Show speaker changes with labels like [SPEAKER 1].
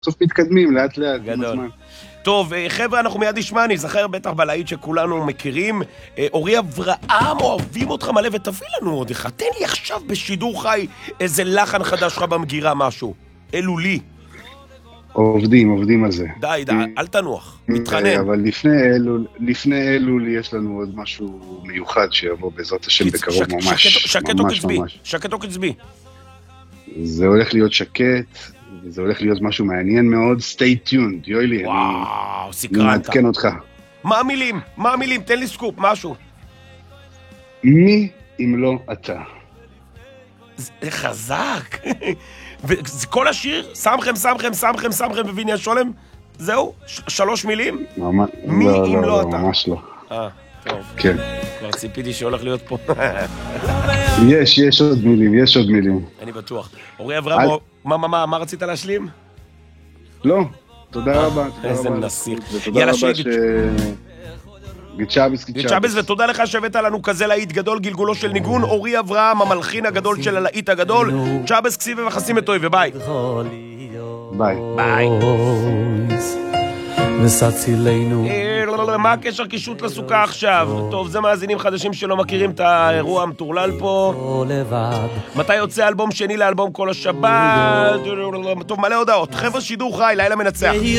[SPEAKER 1] בסוף מתקדמים לאט לאט.
[SPEAKER 2] גדול. טוב, חבר'ה, אנחנו מיד נשמע, נזכר בטח בלהיט שכולנו מכירים. אורי אברהם, אוהבים אותך מלא, ותביא לנו עוד אחד. תן לי עכשיו בשידור חי איזה לחן חדש לך במגירה משהו. אלו לי.
[SPEAKER 1] עובדים על זה.
[SPEAKER 2] די, אל תנוח, מתחנן.
[SPEAKER 1] אבל לפני אלול יש לנו עוד משהו מיוחד שיבוא בעזרת השם בקרוב ממש.
[SPEAKER 2] שקט או קצבי.
[SPEAKER 1] זה הולך להיות שקט, וזה הולך להיות משהו מעניין מאוד. stay tuned, יואלי.
[SPEAKER 2] וואו, סקרנת.
[SPEAKER 1] אני מעדכן אותך.
[SPEAKER 2] מה המילים? תן לי סקופ, משהו.
[SPEAKER 1] מי אם לא אתה?
[SPEAKER 2] זה חזק. וזה כל השיר, סמכם בבניין שולם, זהו? 3 מילים? מי אם לא אתה?
[SPEAKER 1] ממש לא.
[SPEAKER 2] טוב.
[SPEAKER 1] כן.
[SPEAKER 2] כבר ציפיתי שהולך להיות פה.
[SPEAKER 1] יש עוד מילים.
[SPEAKER 2] אני בטוח. אורי אברהם, מה רצית להשלים?
[SPEAKER 1] לא, תודה רבה.
[SPEAKER 2] איזה מנסיר.
[SPEAKER 1] ותודה רבה
[SPEAKER 2] גיצ'אביס, ותודה לך שהבאת לנו כזה להיט גדול, גלגולו של ניגון, אורי אברהם, המלחין הגדול של הלהיט הגדול, צ'אבס כסיב וחסים את אוהב, וביי.
[SPEAKER 1] ביי.
[SPEAKER 2] מה הקשר קישוט לסוכה עכשיו? טוב, זה מאזינים חדשים שלא מכירים את האירוע המטורלל פה. מתי יוצא אלבום שני לאלבום כל השבת? טוב, מלא הודעות. חבר'ה, שידור חי, לילה מנצח.